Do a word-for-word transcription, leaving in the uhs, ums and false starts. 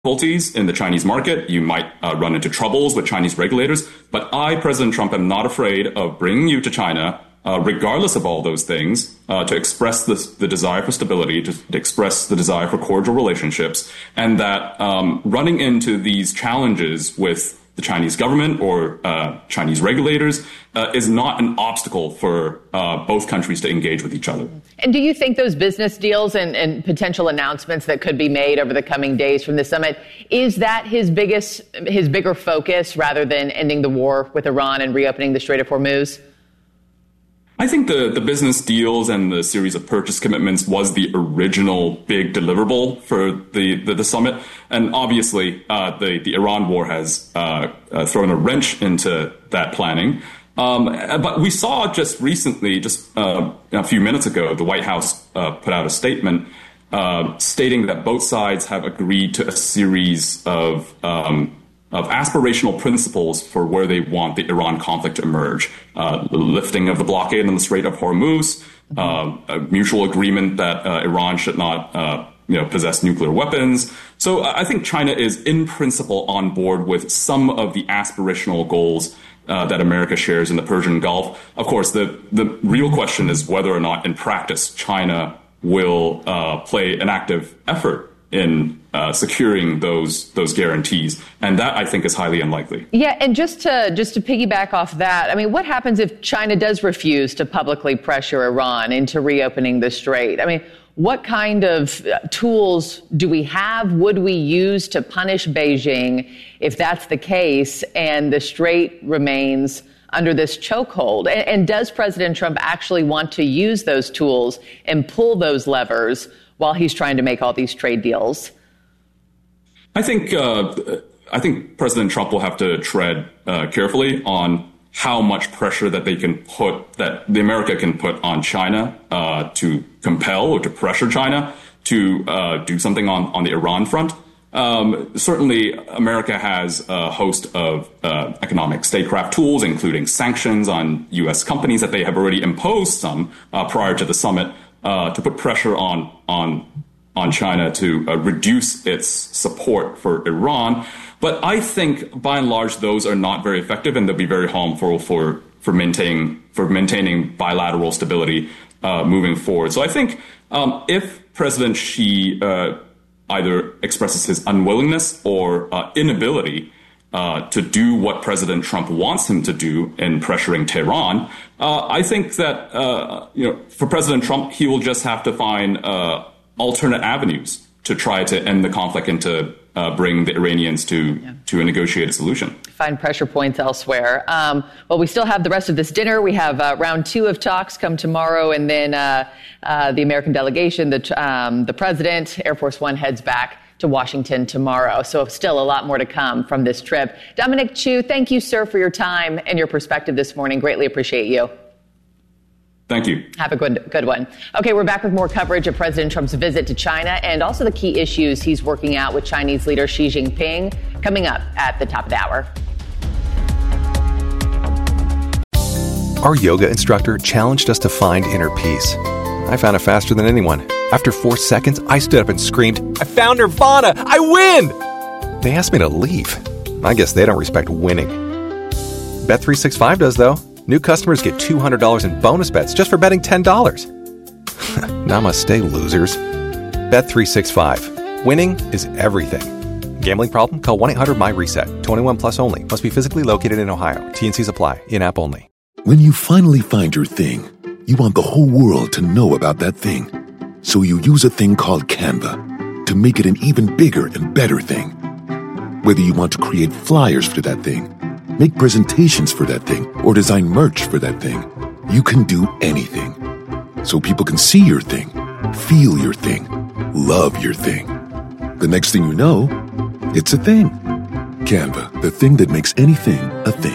difficulties in the Chinese market. You might uh, run into troubles with Chinese regulators. But I, President Trump, am not afraid of bringing you to China, uh, regardless of all those things, uh, to express the, the desire for stability, to, to express the desire for cordial relationships, and that um, running into these challenges with the Chinese government or uh, Chinese regulators uh, is not an obstacle for uh, both countries to engage with each other. And do you think those business deals and, and potential announcements that could be made over the coming days from the summit, is that his biggest, his bigger focus rather than ending the war with Iran and reopening the Strait of Hormuz? I think the, the business deals and the series of purchase commitments was the original big deliverable for the, the, the summit. And obviously, uh, the, the Iran war has uh, uh, thrown a wrench into that planning. Um, but we saw just recently, just uh, a few minutes ago, the White House uh, put out a statement uh, stating that both sides have agreed to a series of um of aspirational principles for where they want the Iran conflict to emerge. Uh, the lifting of the blockade on the Strait of Hormuz, uh, a mutual agreement that uh, Iran should not uh, you know, possess nuclear weapons. So I think China is in principle on board with some of the aspirational goals uh, that America shares in the Persian Gulf. Of course, the, the real question is whether or not in practice China will uh, play an active effort in uh, securing those those guarantees, and that I think is highly unlikely. Yeah, and just to just to piggyback off that, I mean, what happens if China does refuse to publicly pressure Iran into reopening the strait? I mean, what kind of tools do we have? Would we use to punish Beijing if that's the case and the strait remains under this chokehold? And, and does President Trump actually want to use those tools and pull those levers while he's trying to make all these trade deals? I think uh, I think President Trump will have to tread uh, carefully on how much pressure that they can put, that the America can put on China uh, to compel or to pressure China to uh, do something on, on the Iran front. Um, certainly, America has a host of uh, economic statecraft tools, including sanctions on U S companies that they have already imposed some uh, prior to the summit. Uh, to put pressure on on on China to uh, reduce its support for Iran. But I think, by and large, those are not very effective, and they'll be very harmful for for maintaining for maintaining bilateral stability uh, moving forward. So I think um, if President Xi uh, either expresses his unwillingness or uh, inability Uh, to do what President Trump wants him to do in pressuring Tehran, uh, I think that uh, you know, for President Trump, he will just have to find uh, alternate avenues to try to end the conflict and to uh, bring the Iranians to yeah. to a negotiated solution. Find pressure points elsewhere. Um, well, we still have the rest of this dinner. We have uh, round two of talks come tomorrow, and then uh, uh, the American delegation, the um, the president, Air Force One heads back to Washington tomorrow. So still a lot more to come from this trip. Dominic Chu, thank you, sir, for your time and your perspective this morning. Greatly appreciate you. Thank you. Have a good good one. Okay, we're back with more coverage of President Trump's visit to China and also the key issues he's working out with Chinese leader Xi Jinping coming up at the top of the hour. Our yoga instructor challenged us to find inner peace. I found it faster than anyone. After four seconds, I stood up and screamed, "I found Nirvana! I win!" They asked me to leave. I guess they don't respect winning. Bet three sixty-five does, though. New customers get two hundred dollars in bonus bets just for betting ten dollars. Namaste, losers. Bet three sixty-five. Winning is everything. Gambling problem? Call one eight hundred M Y reset. twenty-one plus only. Must be physically located in Ohio. T N Cs apply. In-app only. When you finally find your thing, you want the whole world to know about that thing. So you use a thing called Canva to make it an even bigger and better thing. Whether you want to create flyers for that thing, make presentations for that thing, or design merch for that thing, you can do anything. So people can see your thing, feel your thing, love your thing. The next thing you know, it's a thing. Canva, the thing that makes anything a thing.